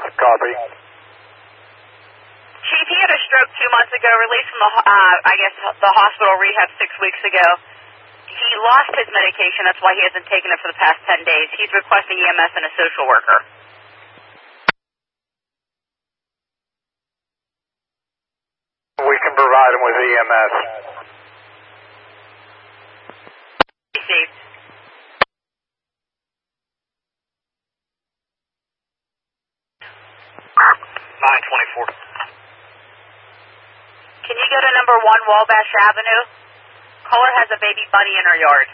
Copy. Chief, he had a stroke 2 months ago, released from the hospital rehab 6 weeks ago. He lost his medication, that's why he hasn't taken it for the past 10 days. He's requesting EMS and a social worker. We can provide him with EMS. Received. Can you go to number 1 Wabash Avenue? Caller has a baby bunny in her yard.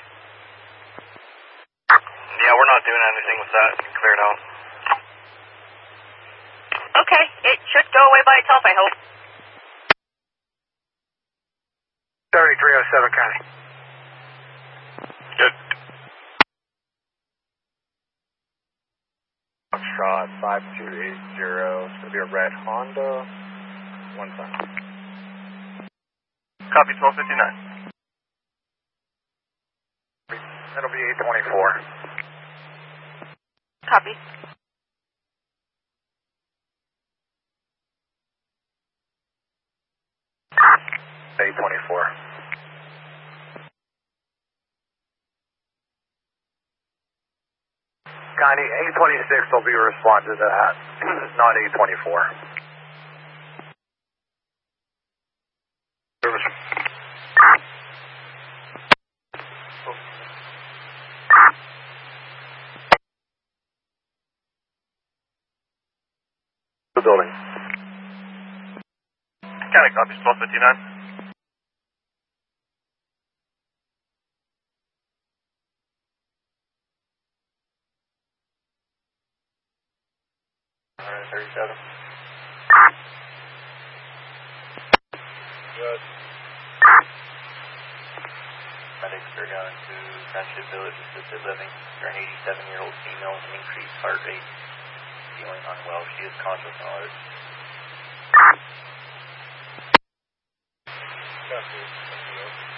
Yeah, we're not doing anything with that. Cleared out. Okay, it should go away by itself, I hope. 3307 County. Good. Shot 5280. It's going to be a red Honda. 1 second. Copy 1259. That'll be 824. Copy. Connie, 826 will be responded to that, not 824. Service. The building. County copies 1259. Alright, 37. Good. Medics are going to Friendship Village Assisted Living for an 87-year-old female with increased heart rate, feeling unwell. She is conscious and alert. Copy.